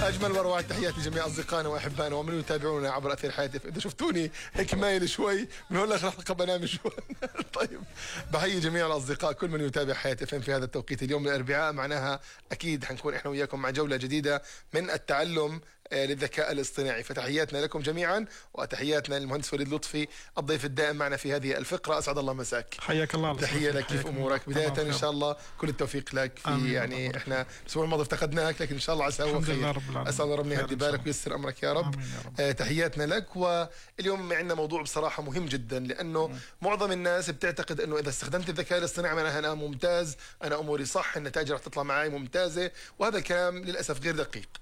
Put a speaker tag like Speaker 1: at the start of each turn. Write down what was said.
Speaker 1: أجمل وأروع تحياتي لجميع أصدقائنا وأحبائنا ومن يتابعونا عبر أثير حياتي. إذا شفتوني هيك مايل شوي من هون لآخر الحلقة بنام شوي. طيب، بحيي جميع الأصدقاء، كل من يتابع حياتي FM في هذا التوقيت. اليوم الأربعاء، معناها أكيد حنكون إحنا وياكم مع جولة جديدة من التعلم للذكاء الاصطناعي. فتحياتنا لكم جميعا، وتحياتنا للمهندس وليد لطفي الضيف الدائم معنا في هذه الفقرة. أسعد الله مساك.
Speaker 2: حياك الله.
Speaker 1: تحية لك، كيف أمورك؟ بداية إن شاء الله كل التوفيق لك في يعني إحنا الأسبوع الماضي افتقدناك، لكن إن شاء الله عسى هو خير. أسأل الله ربنا يهدي بالك وييسر أمرك يا رب. تحياتنا لك. واليوم عندنا موضوع بصراحة مهم جدا، لأنه معظم الناس بتعتقد أنه إذا استخدمت الذكاء الاصطناعي معناها أنا ممتاز، أنا أموري صح، النتائج رح تطلع معي ممتازة، وهذا الكلام للأسف غير دقيق.